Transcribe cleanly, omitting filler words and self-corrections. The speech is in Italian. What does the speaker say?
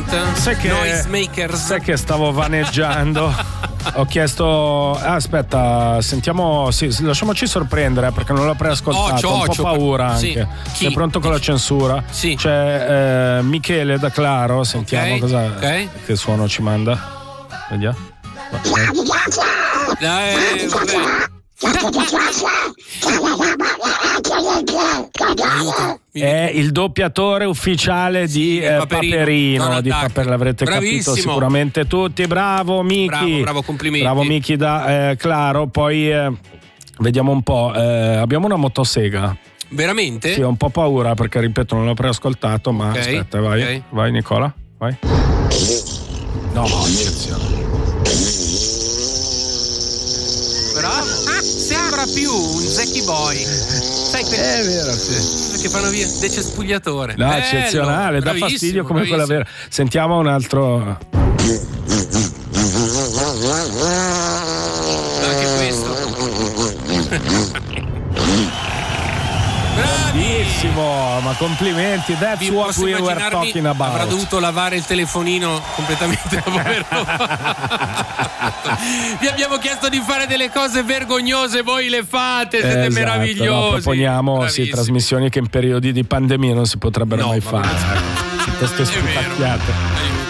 noisemakers. Sai che stavo vaneggiando? Ho chiesto aspetta, sentiamo, sì, lasciamoci sorprendere perché non l'ho preascoltato, ho un po' paura anche. Sei pronto con la censura? Sì. C'è Michele da Claro, sentiamo cosa che suono ci manda. Vediamo. È il doppiatore ufficiale di Paperino, di Paperino, l'avrete capito sicuramente tutti. Bravo Miki, bravo, complimenti. Bravo Miki da Claro. Poi vediamo un po', abbiamo una motosega. Veramente? Sì, ho un po' paura perché ripeto non l'ho preascoltato, ma aspetta, vai Nicola, vai. No, eccezione. Bravo. Sembra più un Zecchi Boy. Sai è vero, sì. Che fanno via decespugliatore. No, eccezionale, dà fastidio come quella vera. Sentiamo un altro. Anche questo. Bravissimo, ma complimenti. That's what we were talking about. Avrà dovuto lavare il telefonino completamente dopo averlo. Vi abbiamo chiesto di fare delle cose vergognose, voi le fate, siete meravigliosi. No, proponiamo trasmissioni che in periodi di pandemia non si potrebbero mai fare. Queste sputacchiate.